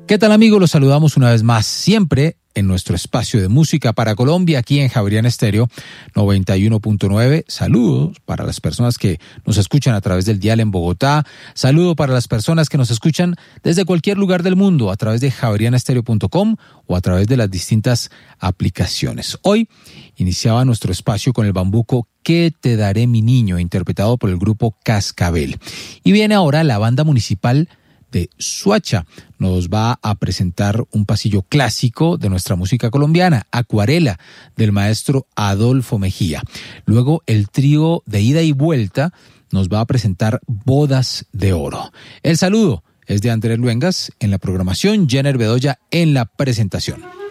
¿Qué tal, amigos? Los saludamos una vez más, siempre en nuestro espacio de música para Colombia, aquí en Javeriana Estéreo 91.9. Saludos para las personas que nos escuchan a través del dial en Bogotá. Saludo para las personas que nos escuchan desde cualquier lugar del mundo a través de javerianaestereo.com o a través de las distintas aplicaciones. Hoy iniciaba nuestro espacio con el bambuco ¿Qué te daré, mi niño?, interpretado por el grupo Cascabel. Y viene ahora la banda municipal de Soacha. Nos va a presentar un pasillo clásico de nuestra música colombiana, Acuarela, del maestro Adolfo Mejía. Luego el trío de ida y vuelta nos va a presentar Bodas de Oro. El saludo es de Andrés Luengas en la programación, Jenner Bedoya en la presentación.